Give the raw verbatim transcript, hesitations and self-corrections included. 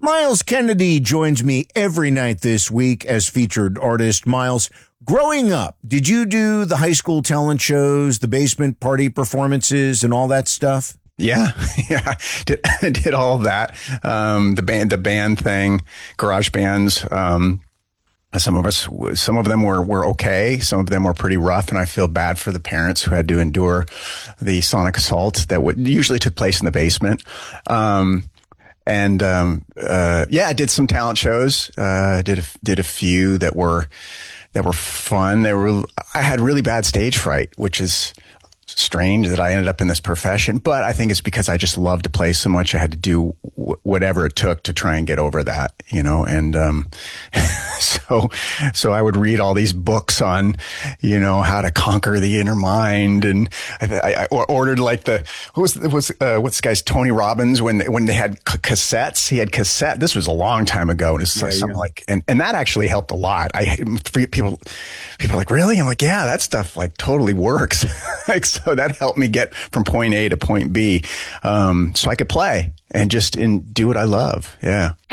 Miles Kennedy joins me every night this week as featured artist. Miles, growing up, did you do the high school talent shows, the basement party performances, and all that stuff? Yeah, yeah, did did all of that. Um, the band, the band thing, garage bands. Um, some of us, some of them were were okay. Some of them were pretty rough, and I feel bad for the parents who had to endure the sonic assault that would usually took place in the basement. Um, and um, uh, yeah, I did some talent shows. Uh, did a, did a few that were that were fun. They were. I had really bad stage fright, which is strange that I ended up in this profession, but I think it's because I just loved to play so much. I had to do w- whatever it took to try and get over that, you know, and, um, so, so I would read all these books on, you know, how to conquer the inner mind. And I, I ordered like the, who was, was, uh, what's the guy's Tony Robbins when, when they had c- cassettes, he had cassette. This was a long time ago. And it's yeah, something yeah. like, and, and that actually helped a lot. I, people, people are like, really? I'm like, yeah, that stuff like totally works. Like, so that helped me get from point A to point B. Um, so I could play and just in, do what I love. Yeah.